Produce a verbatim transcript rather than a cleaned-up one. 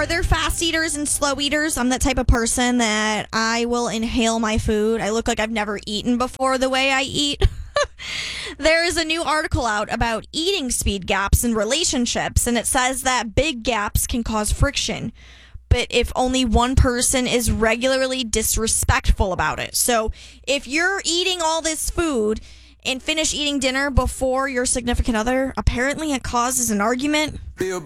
are there fast eaters and slow eaters? I'm that type of person that I will inhale my food. I look like I've never eaten before the way I eat. There is a new article out about eating speed gaps in relationships, and it says that big gaps can cause friction, but if only one person is regularly disrespectful about it. So if you're eating all this food and finish eating dinner before your significant other, apparently it causes an argument.